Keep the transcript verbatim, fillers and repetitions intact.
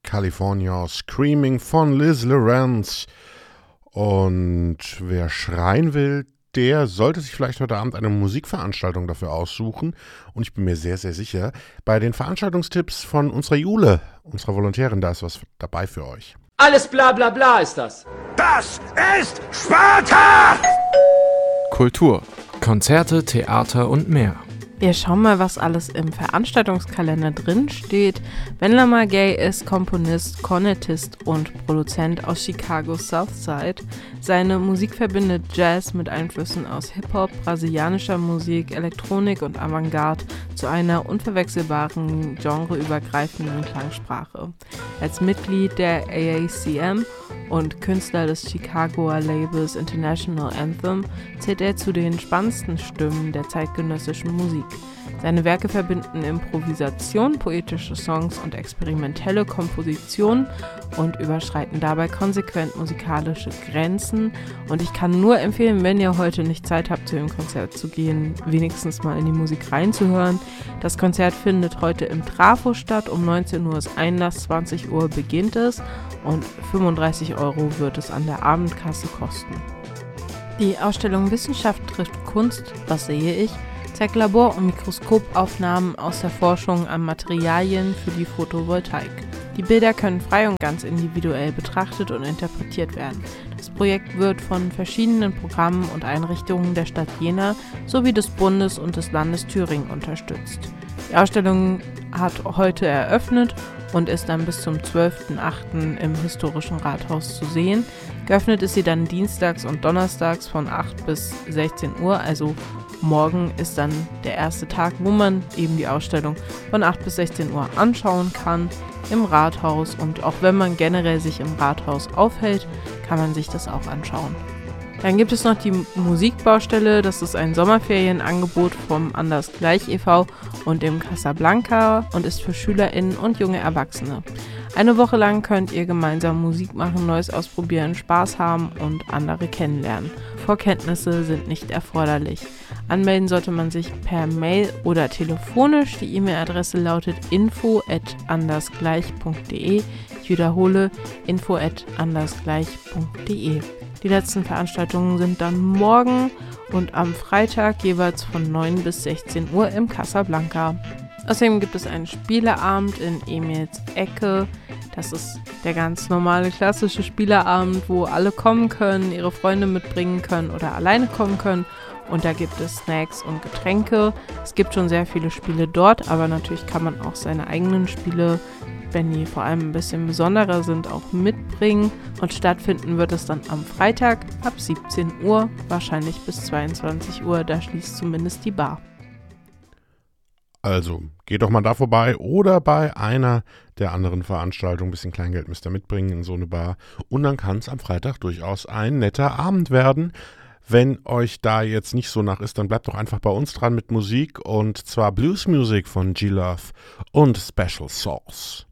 California Screaming von Liz Lorenz. Und wer schreien will, der sollte sich vielleicht heute Abend eine Musikveranstaltung dafür aussuchen. Und ich bin mir sehr, sehr sicher, bei den Veranstaltungstipps von unserer Jule, unserer Volontärin, da ist was dabei für euch. Alles bla bla bla ist das. Das ist Sparta! Kultur, Konzerte, Theater und mehr. Wir schauen mal, was alles im Veranstaltungskalender drin steht. Wendler Margay ist Komponist, Kornettist und Produzent aus Chicagos Southside. Seine Musik verbindet Jazz mit Einflüssen aus Hip-Hop, brasilianischer Musik, Elektronik und Avantgarde zu einer unverwechselbaren, genreübergreifenden Klangsprache. Als Mitglied der A A C M und Künstler des Chicagoer Labels International Anthem zählt er zu den spannendsten Stimmen der zeitgenössischen Musik. Seine Werke verbinden Improvisation, poetische Songs und experimentelle Kompositionen und überschreiten dabei konsequent musikalische Grenzen. Und ich kann nur empfehlen, wenn ihr heute nicht Zeit habt, zu dem Konzert zu gehen, wenigstens mal in die Musik reinzuhören. Das Konzert findet heute im Trafo statt. Um neunzehn Uhr ist Einlass, zwanzig Uhr beginnt es und fünfunddreißig Euro wird es an der Abendkasse kosten. Die Ausstellung Wissenschaft trifft Kunst, was sehe ich? zeigt Labor- und Mikroskopaufnahmen aus der Forschung an Materialien für die Photovoltaik. Die Bilder können frei und ganz individuell betrachtet und interpretiert werden. Das Projekt wird von verschiedenen Programmen und Einrichtungen der Stadt Jena sowie des Bundes und des Landes Thüringen unterstützt. Die Ausstellung hat heute eröffnet und ist dann bis zum zwölften achten im Historischen Rathaus zu sehen. Geöffnet ist sie dann dienstags und donnerstags von acht bis sechzehn Uhr, also morgen ist dann der erste Tag, wo man eben die Ausstellung von acht bis sechzehn Uhr anschauen kann im Rathaus. Und auch wenn man generell sich im Rathaus aufhält, kann man sich das auch anschauen. Dann gibt es noch die Musikbaustelle, das ist ein Sommerferienangebot vom Anders Gleich e V und im Casablanca und ist für SchülerInnen und junge Erwachsene. Eine Woche lang könnt ihr gemeinsam Musik machen, Neues ausprobieren, Spaß haben und andere kennenlernen. Vorkenntnisse sind nicht erforderlich. Anmelden sollte man sich per Mail oder telefonisch. Die E-Mail-Adresse lautet info at andersgleich punkt de. Ich wiederhole, info at andersgleich punkt de. Die letzten Veranstaltungen sind dann morgen und am Freitag jeweils von neun bis sechzehn Uhr im Casablanca. Außerdem gibt es einen Spieleabend in Emils Ecke. Das ist der ganz normale, klassische Spieleabend, wo alle kommen können, ihre Freunde mitbringen können oder alleine kommen können. Und da gibt es Snacks und Getränke. Es gibt schon sehr viele Spiele dort, aber natürlich kann man auch seine eigenen Spiele, wenn die vor allem ein bisschen besonderer sind, auch mitbringen. Und stattfinden wird es dann am Freitag ab siebzehn Uhr, wahrscheinlich bis zweiundzwanzig Uhr. Da schließt zumindest die Bar. Also, geht doch mal da vorbei oder bei einer der anderen Veranstaltungen. Ein bisschen Kleingeld müsst ihr mitbringen in so eine Bar. Und dann kann es am Freitag durchaus ein netter Abend werden. Wenn euch da jetzt nicht so nach ist, dann bleibt doch einfach bei uns dran mit Musik. Und zwar Blues Music von G-Love und Special Sauce.